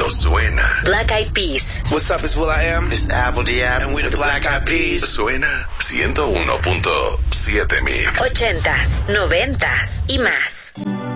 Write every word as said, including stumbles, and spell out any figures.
Esto suena. Black Eyed Peas. What's up, it's Will I Am. It's Apple Diab. And we're the Black Eyed Peas. Suena ciento uno punto siete Mix. Ochentas, noventas y más.